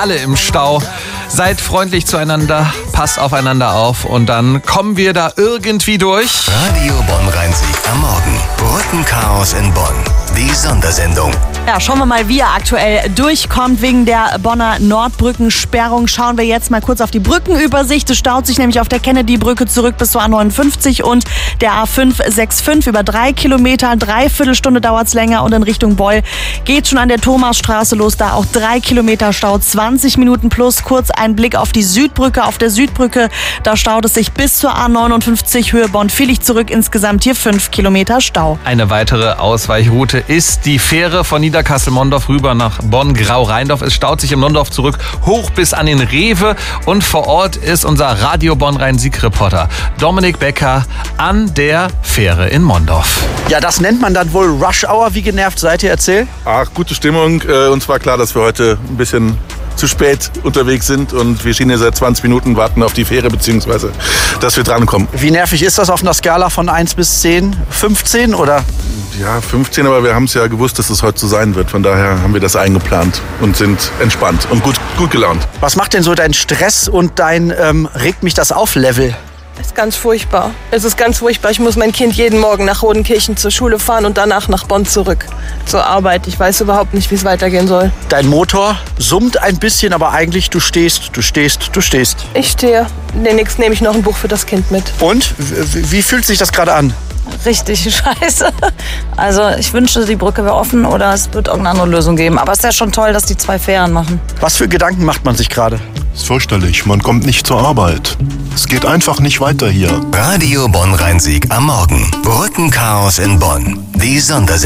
alle im Stau. Seid freundlich zueinander, passt aufeinander auf und dann kommen wir da irgendwie durch. Radio Bonn-Rhein-Sieg am Morgen. Brückenchaos in Bonn. Die Sondersendung. Ja, schauen wir mal, wie er aktuell durchkommt wegen der Bonner Nordbrückensperrung. Schauen wir jetzt mal kurz auf die Brückenübersicht. Es staut sich nämlich auf der Kennedy-Brücke zurück bis zur A59 und der A565 über 3 Kilometer. Dreiviertel Stunde dauert es länger und in Richtung Beul geht schon an der Thomasstraße los. Da auch 3 Kilometer Stau, 20 Minuten plus. Kurz ein Blick auf die Südbrücke. Auf der Südbrücke, da staut es sich bis zur A59 Höhe Bonn-Vilich zurück. Insgesamt hier 5 Kilometer Stau. Eine weitere Ausweichroute ist die Fähre von Niederkassel-Mondorf rüber nach Bonn-Grau-Rheindorf. Es staut sich im Mondorf zurück hoch bis an den Rewe und vor Ort ist unser Radio Bonn-Rhein-Sieg-Reporter Dominik Becker an der Fähre in Mondorf. Ja, das nennt man dann wohl Rush Hour. Wie genervt seid ihr? Erzähl. Ach, gute Stimmung. Uns war klar, dass wir heute ein bisschen zu spät unterwegs sind und wir stehen hier seit 20 Minuten, warten auf die Fähre, beziehungsweise, dass wir drankommen. Wie nervig ist das auf einer Skala von 1 bis 10? 15 oder? Ja, 15, aber wir haben es ja gewusst, dass es heute so sein wird. Von daher haben wir das eingeplant und sind entspannt und gut gelaunt. Was macht denn so dein Stress und dein regt mich das auf Level? Es ist ganz furchtbar. Es ist ganz furchtbar. Ich muss mein Kind jeden Morgen nach Rodenkirchen zur Schule fahren und danach nach Bonn zurück zur Arbeit. Ich weiß überhaupt nicht, wie es weitergehen soll. Dein Motor summt ein bisschen, aber eigentlich du stehst. Ich stehe. Demnächst nehme ich noch ein Buch für das Kind mit. Und? Wie fühlt sich das gerade an? Richtig scheiße. Also ich wünschte, die Brücke wäre offen oder es wird irgendeine andere Lösung geben. Aber es ist ja schon toll, dass die 2 Fähren machen. Was für Gedanken macht man sich gerade? Es ist fürchterlich, man kommt nicht zur Arbeit. Es geht einfach nicht weiter hier. Radio Bonn-Rhein-Sieg am Morgen. Brückenchaos in Bonn. Die Sondersendung.